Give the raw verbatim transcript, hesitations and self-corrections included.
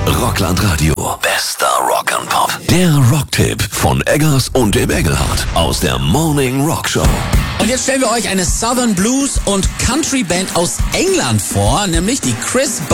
Rockland Radio. Bester Rock and Pop. Der Rocktipp von Eggers und dem Engelhardt aus der Morning Rock Show. Und jetzt stellen wir euch eine Southern Blues und Country Band aus England vor, nämlich die Chris